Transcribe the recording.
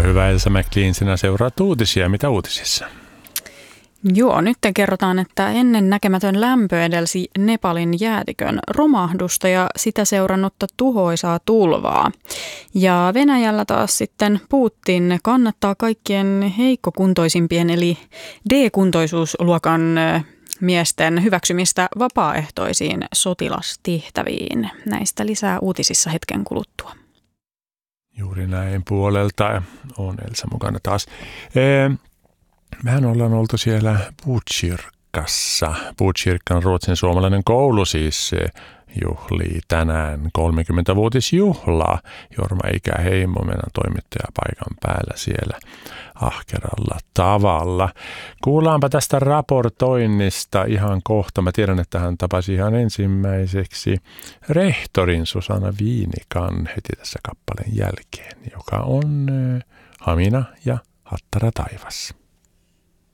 Eipä hyvä, Elsa McLean, sinä seuraat uutisia. Mitä uutisissa? Joo, nyt kerrotaan, että ennen näkemätön lämpö edelsi Nepalin jäätikön romahdusta ja sitä seurannutta tuhoisaa tulvaa. Ja Venäjällä taas sitten Putin kannattaa kaikkien heikkokuntoisimpien eli D-kuntoisuusluokan miesten hyväksymistä vapaaehtoisiin sotilastehtäviin. Näistä lisää uutisissa hetken kuluttua. Juuri näin puolelta on Elsa mukana taas. Mehän ollaan oltu siellä Botkyrkassa. Botkyrka on ruotsin suomalainen koulu, siis juhlii tänään 30-vuotisjuhlaa. Jorma Ikäheimo, meidän toimittaja paikan päällä siellä ahkeralla tavalla. Kuullaanpa tästä raportoinnista ihan kohta. Mä tiedän, että hän tapasi ihan ensimmäiseksi rehtorin Susanna Viinikan heti tässä kappaleen jälkeen, joka on Hamina ja Hattara taivas.